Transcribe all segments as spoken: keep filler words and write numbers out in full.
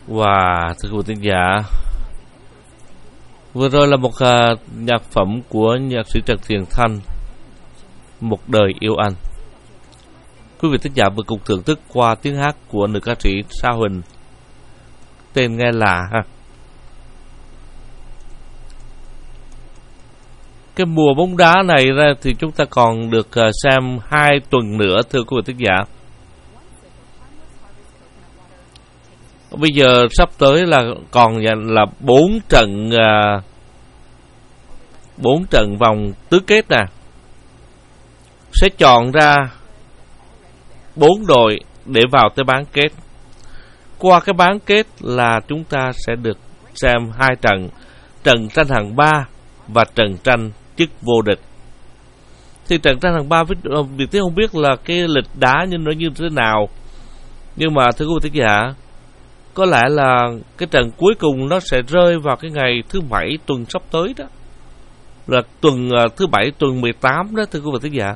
Và thưa quý vị thính giả, vừa rồi là một uh, nhạc phẩm của nhạc sĩ Trần Thiện Thanh, Một Đời Yêu Anh. Quý vị thính giả vừa cùng thưởng thức qua tiếng hát của nữ ca sĩ Sa Huỳnh, tên nghe lạ ha. Cái mùa bóng đá này ra thì chúng ta còn được uh, xem hai tuần nữa, thưa quý vị thính giả. Bây giờ sắp tới là còn là bốn trận bốn trận vòng tứ kết nè, sẽ chọn ra bốn đội để vào tới bán kết. Qua cái bán kết là chúng ta sẽ được xem hai trận, trận tranh hạng ba và trận tranh chức vô địch. Thì trận tranh hạng ba Việt Tiến không biết là cái lịch đá như nó như thế nào, nhưng mà thưa quý vị thính giả, có lẽ là cái trận cuối cùng nó sẽ rơi vào cái ngày thứ bảy tuần sắp tới đó, là tuần uh, thứ bảy tuần mười tám đó, thưa quý vị thính giả.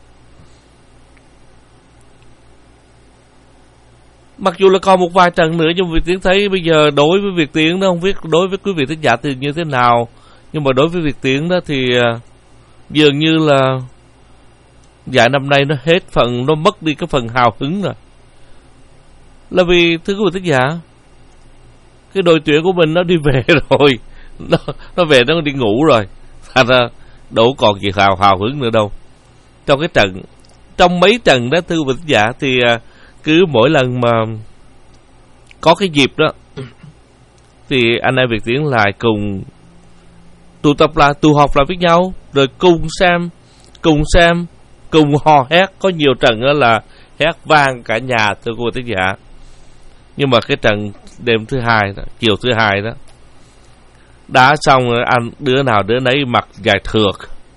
Mặc dù là còn một vài trận nữa, nhưng Việt Tiến thấy bây giờ đối với Việt Tiến đó, không biết đối với quý vị thính giả thì như thế nào, nhưng mà đối với Việt Tiến đó thì uh, dường như là giải năm nay nó hết phần, nó mất đi cái phần hào hứng rồi. Là vì thưa quý vị thính giả, cái đội tuyển của mình nó đi về rồi, nó, nó về nó đi ngủ rồi, thành ra đâu còn gì hào hào hứng nữa đâu. Trong cái trận, trong mấy trận đó thưa quý vị thính giả, thì cứ mỗi lần mà có cái dịp đó thì anh em Việt Tiến lại cùng tụ tập lại, tụ họp lại với nhau, rồi cùng xem, cùng xem, cùng hò hét. Có nhiều trận đó là hét vang cả nhà, thưa quý vị thính giả. Nhưng mà cái trận đêm thứ hai đó, chiều thứ hai đó, đá xong anh đứa nào đứa nấy mặc dài thượt.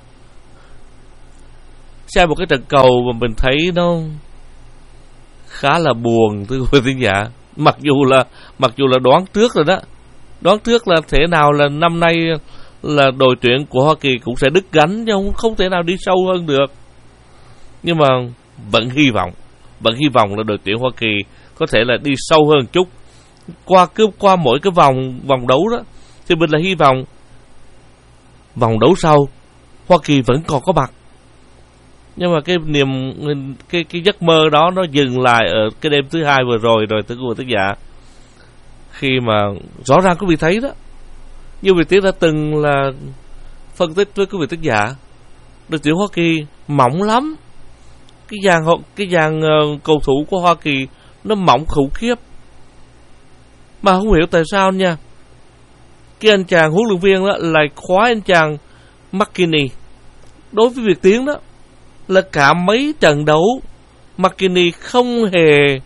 Xem một cái trận cầu mà mình thấy nó khá là buồn, thưa quý vị thính giả. Mặc dù là mặc dù là đoán trước rồi đó, đoán trước là thế nào là năm nay là đội tuyển của Hoa Kỳ cũng sẽ đứt gánh, nhưng không, không thể nào đi sâu hơn được. Nhưng mà vẫn hy vọng, vẫn hy vọng là đội tuyển Hoa Kỳ có thể là đi sâu hơn chút. Qua cứ qua mỗi cái vòng vòng đấu đó thì mình là hy vọng vòng đấu sau Hoa Kỳ vẫn còn có mặt. Nhưng mà cái niềm cái cái giấc mơ đó nó dừng lại ở cái đêm thứ hai vừa rồi rồi, thưa quý vị thính giả. Khi mà rõ ràng quý vị thấy đó, như Việt Tiến đã từng là phân tích với quý vị thính giả, đội tuyển Hoa Kỳ mỏng lắm. Cái dàn cái dàn uh, cầu thủ của Hoa Kỳ nó mỏng khủng khiếp. Mà không hiểu tại sao nha, cái anh chàng huấn luyện viên đó lại khóa anh chàng McKinney. Đối với Việt Tiến đó là cả mấy trận đấu McKinney không hề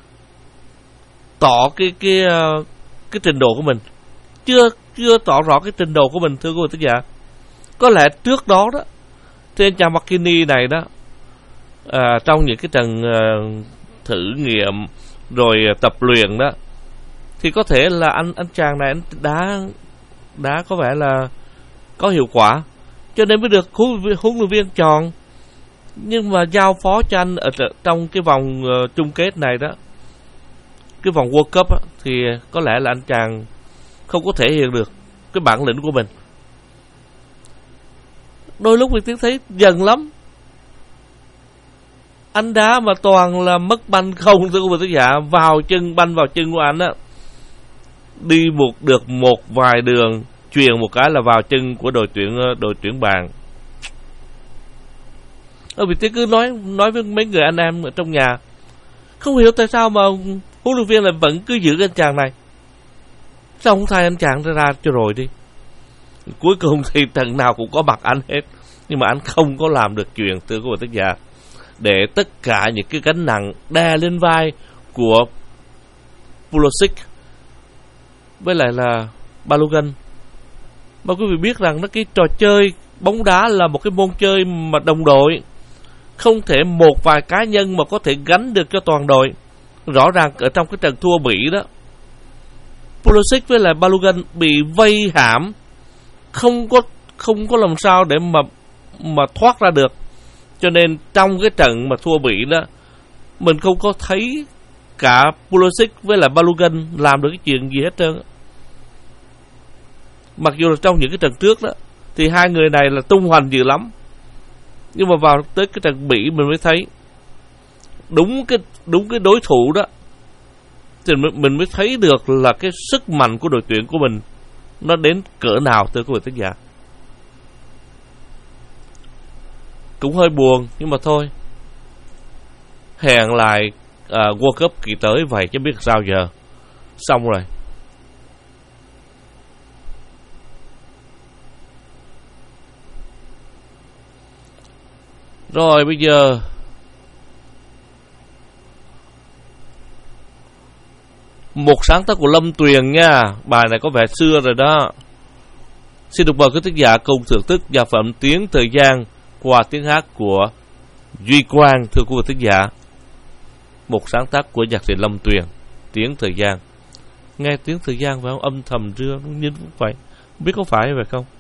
tỏ cái cái cái trình độ của mình, chưa chưa tỏ rõ cái trình độ của mình, thưa quý vị thính giả. Có lẽ trước đó đó thì anh chàng McKinney này đó, à, trong những cái trận à, thử nghiệm rồi tập luyện đó, thì có thể là anh anh chàng này anh đá đá có vẻ là có hiệu quả, cho nên mới được huấn luyện viên chọn. Nhưng mà giao phó cho anh ở trong cái vòng uh, chung kết này đó, cái vòng World Cup đó, thì có lẽ là anh chàng không có thể hiện được cái bản lĩnh của mình. Đôi lúc mình tiếng thấy dần lắm, anh đá mà toàn là mất banh không, thưa quý vị thính giả. Vào chân, banh vào chân của anh á, đi một được một vài đường, chuyền một cái là vào chân của đội tuyển đội tuyển bạn. Ở Việt Tiến cứ nói nói với mấy người anh em ở trong nhà, không hiểu tại sao mà huấn luyện viên lại vẫn cứ giữ anh chàng này, sao không thay anh chàng ra, ra cho rồi đi. Cuối cùng thì trận nào cũng có mặt anh hết, nhưng mà anh không có làm được chuyện, thưa quý vị thính giả, để tất cả những cái gánh nặng đè lên vai của Pulisic với lại là Balogun. Mà quý vị biết rằng nó cái trò chơi bóng đá là một cái môn chơi mà đồng đội, không thể một vài cá nhân mà có thể gánh được cho toàn đội. Rõ ràng ở trong cái trận thua Bỉ đó, Pulisic với lại Balogun bị vây hãm, không có không có làm sao để mà mà thoát ra được. Cho nên trong cái trận mà thua Bỉ đó, mình không có thấy cả Pulisic với lại Balogun làm được cái chuyện gì hết trơn. Mặc dù là trong những cái trận trước đó thì hai người này là tung hoành dữ lắm, nhưng mà vào tới cái trận Bỉ mình mới thấy đúng cái đúng cái đối thủ đó thì mình mới thấy được là cái sức mạnh của đội tuyển của mình nó đến cỡ nào, thưa quý vị thính giả. Cũng hơi buồn, nhưng mà thôi, hẹn lại uh, World Cup kỳ tới vậy chứ biết sao giờ. Xong rồi. Rồi bây giờ một sáng tác của Lâm Tuyền nha. Bài này có vẻ xưa rồi đó. Xin được mời quý thính giả cùng thưởng thức nhạc phẩm Tiếng Thời Gian qua tiếng hát của Duy Quang, thưa quý vị thính giả. Một sáng tác của nhạc sĩ Lâm Tuyền, Tiếng Thời Gian. Nghe tiếng thời gian phải không? Âm thầm rưa, nhưng cũng vậy. Không biết có phải vậy không?